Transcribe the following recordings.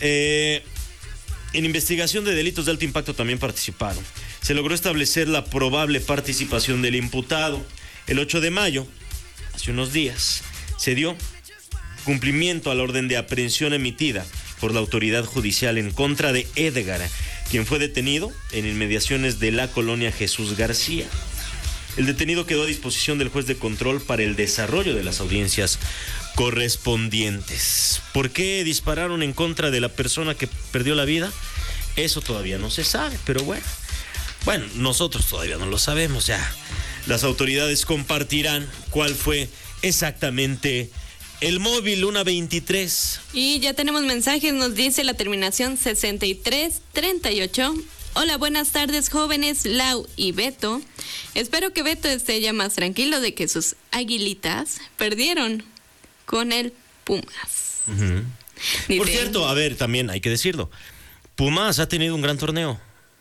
En investigación de delitos de alto impacto también participaron. Se logró establecer la probable participación del imputado. El 8 de mayo, hace unos días, se dio cumplimiento a la orden de aprehensión emitida por la autoridad judicial en contra de Edgar, quien fue detenido en inmediaciones de la colonia Jesús García. El detenido quedó a disposición del juez de control para el desarrollo de las audiencias correspondientes. ¿Por qué dispararon en contra de la persona que perdió la vida? Eso todavía no se sabe, pero bueno, nosotros todavía no lo sabemos ya. Las autoridades compartirán cuál fue exactamente el móvil 123. Y ya tenemos mensajes, nos dice la terminación 6338. Hola, buenas tardes, jóvenes Lau y Beto. Espero que Beto esté ya más tranquilo de que sus águilitas perdieron con el Pumas. Uh-huh. Por cierto, a ver, también hay que decirlo. Pumas ha tenido un gran torneo.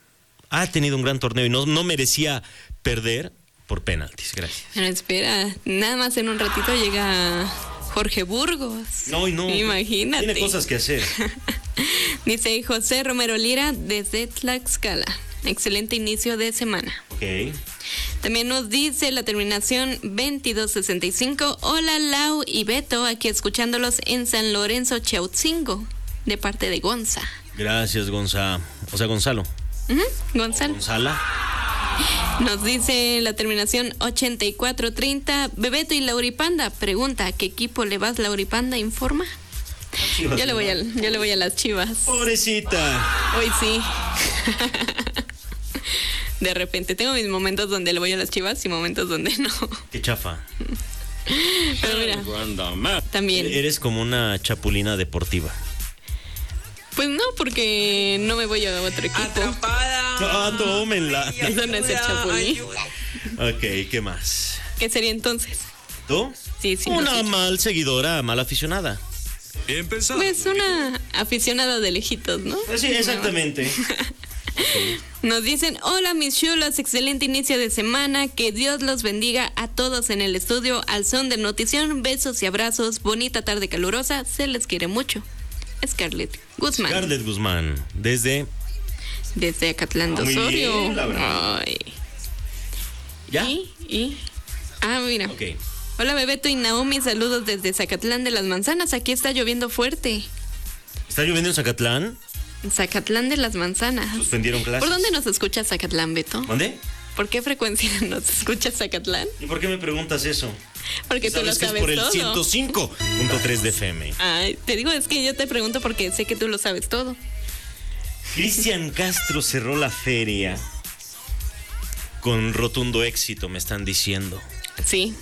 Y no merecía perder por penaltis. Gracias. Pero espera, nada más en un ratito llega Jorge Burgos. No. Imagínate. Tiene cosas que hacer. Dice José Romero Lira desde Tlaxcala. Excelente inicio de semana. Ok. También nos dice la terminación 2265. Hola Lau y Beto, aquí escuchándolos en San Lorenzo, Chautzingo, de parte de Gonza. Gracias, Gonza. O sea, Gonzalo. Gonzalo. Gonzala. Nos dice la terminación 8430. Bebeto y Lauripanda pregunta, ¿a qué equipo le vas, Lauripanda? Informa. Chivas, yo le voy a las Chivas. Pobrecita. Hoy sí. De repente tengo mis momentos donde le voy a las Chivas y momentos donde no. Qué chafa. Pero mira, también. Eres como una chapulina deportiva. Pues no, porque no me voy a otro equipo. Atrapada. Tómenla. Eso no es el chapulín. Ok, ¿qué más? ¿Qué sería entonces? ¿Tú? Sí. Una mal seguidora, mal aficionada. Pues una aficionada de lejitos, ¿no? Pues sí, exactamente. Nos dicen, hola mis chulos, excelente inicio de semana, que Dios los bendiga a todos en el estudio, al son de notición, besos y abrazos, bonita tarde calurosa, se les quiere mucho. Scarlett Guzmán. Desde Acatlán de Osorio. Ay. ¿Ya? Mira. Ok. Hola Bebeto y Naomi, saludos desde Zacatlán de las Manzanas, aquí está lloviendo fuerte. ¿Está lloviendo en Zacatlán? Zacatlán de las Manzanas. ¿Suspendieron clases? ¿Por dónde nos escucha Zacatlán, Beto? ¿Dónde? ¿Por qué frecuencia nos escucha Zacatlán? ¿Y por qué me preguntas eso? Porque tú lo sabes que es por todo. El 105.3 de FM. Ay, te digo, es que yo te pregunto porque sé que tú lo sabes todo. Cristian Castro cerró la feria con rotundo éxito, me están diciendo. Sí.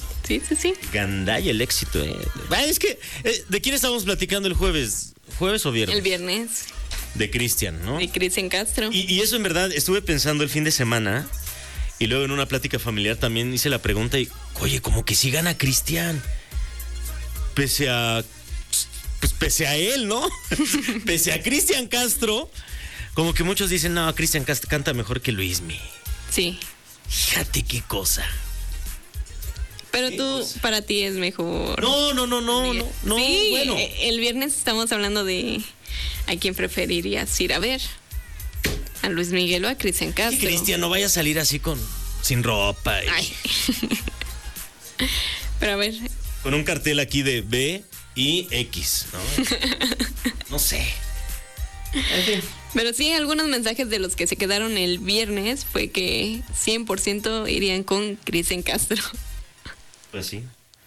Gandaya el éxito, Es que, ¿de quién estábamos platicando el jueves? ¿Jueves o viernes? El viernes. De Cristian, ¿no? De Cristian Castro. Y eso en verdad, estuve pensando el fin de semana y luego en una plática familiar también hice la pregunta y, oye, como que sí gana Cristian. Pese a él, ¿no? Pese a Cristian Castro, como que muchos dicen, no, Cristian Castro canta mejor que Luismi. Sí. Fíjate qué cosa. Pero tú, para ti es mejor. No. Sí, bueno. El viernes estamos hablando de a quién preferirías ir a ver. A Luis Miguel o a Cristian Castro. Sí, Cristian, no vaya a salir así sin ropa. Ay. Pero a ver. Con un cartel aquí de B y X, ¿no? No sé. En fin. Pero sí, algunos mensajes de los que se quedaron el viernes fue que 100% irían con Cristian Castro. Pues sí.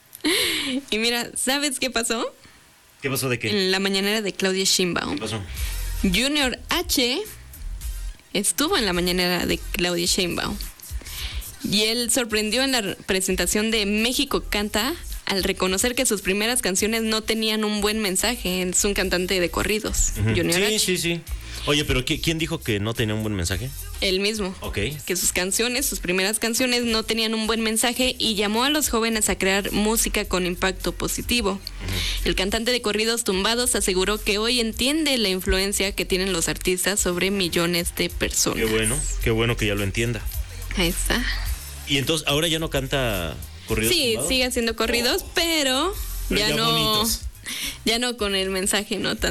Y mira, ¿sabes qué pasó? ¿Qué pasó de qué? En la mañanera de Claudia Sheinbaum. ¿Qué pasó? Junior H estuvo en la mañanera de Claudia Sheinbaum. Y él sorprendió en la presentación de México Canta al reconocer que sus primeras canciones no tenían un buen mensaje. Es un cantante de corridos, Uh-huh. Junior H. Sí. Oye, pero ¿quién dijo que no tenía un buen mensaje? Él mismo. Ok. Que sus primeras canciones no tenían un buen mensaje y llamó a los jóvenes a crear música con impacto positivo. Uh-huh. El cantante de corridos tumbados aseguró que hoy entiende la influencia que tienen los artistas sobre millones de personas. Qué bueno que ya lo entienda. Ahí está. Y entonces, ¿ahora ya no canta corridos tumbados? Sí, sigue haciendo corridos, pero ya no bonitos. Ya no con el mensaje, ¿no?